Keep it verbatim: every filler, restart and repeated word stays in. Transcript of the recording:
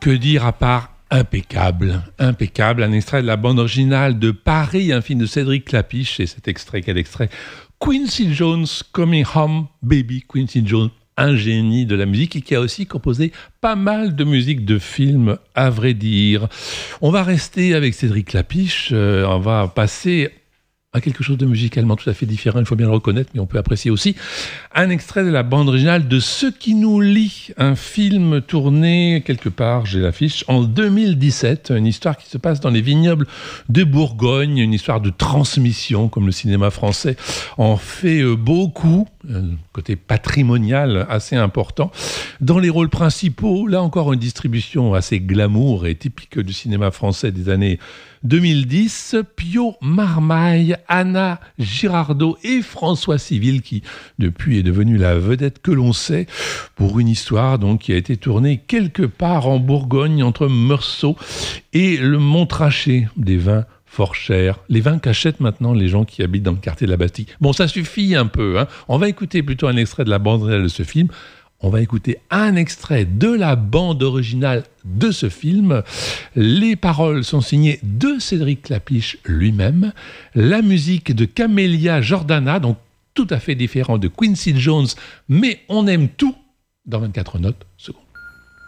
Que dire à part impeccable, impeccable, un extrait de la bande originale de Paris, un film de Cédric Clapiche, et cet extrait, quel extrait? Quincy Jones, Coming Home, Baby. Quincy Jones, un génie de la musique et qui a aussi composé pas mal de musique de films, à vrai dire. On va rester avec Cédric Clapiche, euh, on va passer à quelque chose de musicalement tout à fait différent, il faut bien le reconnaître, mais on peut apprécier aussi un extrait de la bande originale de Ce qui nous lie, un film tourné quelque part, j'ai l'affiche, en deux mille dix-sept, une histoire qui se passe dans les vignobles de Bourgogne, une histoire de transmission, comme le cinéma français en fait beaucoup, un côté patrimonial assez important. Dans les rôles principaux, là encore une distribution assez glamour et typique du cinéma français des années deux mille dix, Pio Marmaille, Anna Girardot et François Civil, qui depuis est devenu la vedette que l'on sait, pour une histoire donc qui a été tournée quelque part en Bourgogne, entre Meursault et le Montrachet, des vins fort chers. Les vins qu'achètent maintenant les gens qui habitent dans le quartier de la Bastille. Bon, ça suffit un peu, hein. On va écouter plutôt un extrait de la bande originale de ce film. On va écouter un extrait de la bande originale de ce film. Les paroles sont signées de Cédric Clapiche lui-même. La musique de Camélia Jordana, donc tout à fait différent de Quincy Jones, mais on aime tout dans vingt-quatre notes secondes.